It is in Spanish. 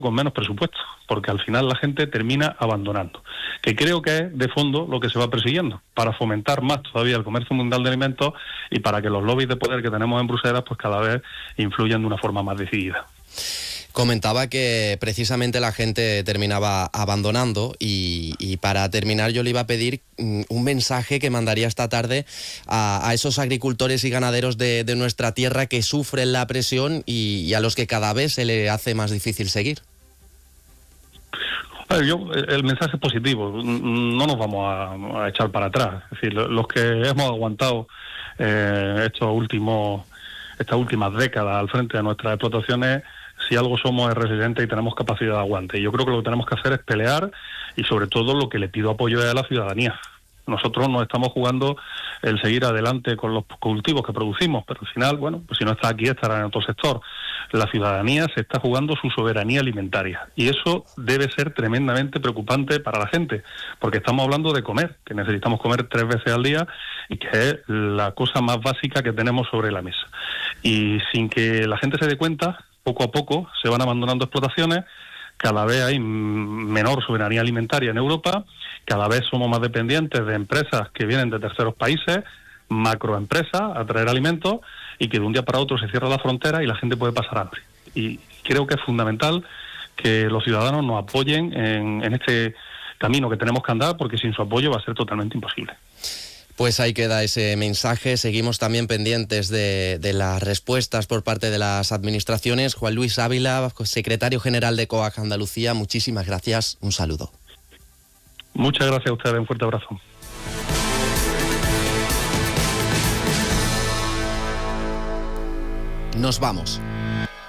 con menos presupuesto, porque al final la gente termina abandonando, que creo que es de fondo lo que se va persiguiendo, para fomentar más todavía el comercio mundial de alimentos y para que los lobbies de poder que tenemos en Bruselas pues cada vez influyan de una forma más decidida. Comentaba que precisamente la gente terminaba abandonando y para terminar yo le iba a pedir un mensaje que mandaría esta tarde a esos agricultores y ganaderos de nuestra tierra que sufren la presión y a los que cada vez se le hace más difícil seguir. El mensaje es positivo, no nos vamos a echar para atrás. Es decir, los que hemos aguantado estas últimas décadas al frente de nuestras explotaciones, si algo somos es resilientes y tenemos capacidad de aguante. Y yo creo que lo que tenemos que hacer es pelear y sobre todo lo que le pido apoyo es a la ciudadanía. Nosotros nos estamos jugando el seguir adelante con los cultivos que producimos, pero al final, bueno, pues si no está aquí estará en otro sector. La ciudadanía se está jugando su soberanía alimentaria y eso debe ser tremendamente preocupante para la gente, porque estamos hablando de comer, que necesitamos comer 3 veces al día y que es la cosa más básica que tenemos sobre la mesa. Y sin que la gente se dé cuenta, poco a poco se van abandonando explotaciones, cada vez hay menor soberanía alimentaria en Europa, cada vez somos más dependientes de empresas que vienen de terceros países, macroempresas, a traer alimentos, y que de un día para otro se cierra la frontera y la gente puede pasar hambre. Y creo que es fundamental que los ciudadanos nos apoyen en este camino que tenemos que andar, porque sin su apoyo va a ser totalmente imposible. Pues ahí queda ese mensaje. Seguimos también pendientes de las respuestas por parte de las administraciones. Juan Luis Ávila, secretario general de COAG Andalucía, muchísimas gracias. Un saludo. Muchas gracias a ustedes. Un fuerte abrazo. Nos vamos.